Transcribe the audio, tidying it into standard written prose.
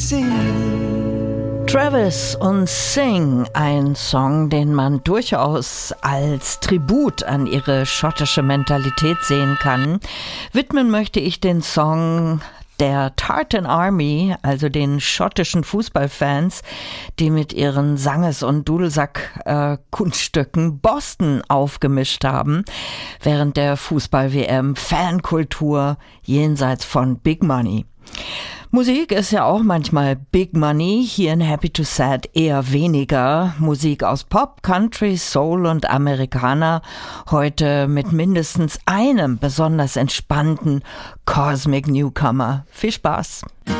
Travis und Sing, ein Song, den man durchaus als Tribut an ihre schottische Mentalität sehen kann. Widmen möchte ich den Song der Tartan Army, also den schottischen Fußballfans, die mit ihren Sanges- und Dudelsack-Kunststücken Boston aufgemischt haben, während der Fußball-WM Fankultur jenseits von Big Money. Musik ist ja auch manchmal Big Money, hier in Happy to Sad eher weniger. Musik aus Pop, Country, Soul und Amerikaner, heute mit mindestens einem besonders entspannten Cosmic Newcomer. Viel Spaß!